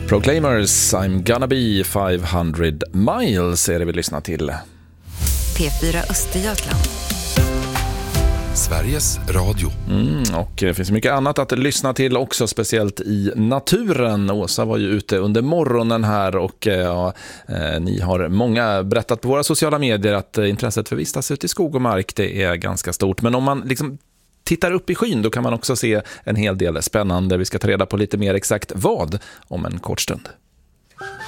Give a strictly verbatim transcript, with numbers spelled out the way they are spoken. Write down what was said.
Proclaimers, I'm gonna be five hundred miles är det vi lyssnar till. P fyra Östergötland. Sveriges Radio. Mm, och det finns mycket annat att lyssna till också, speciellt i naturen. Åsa var ju ute under morgonen här och ja, eh, ni har många berättat på våra sociala medier att eh, intresset för vistas ute i skog och mark, det är ganska stort. Men om man liksom tittar upp i skyn, då kan man också se en hel del spännande. Vi ska ta reda på lite mer exakt vad om en kort stund.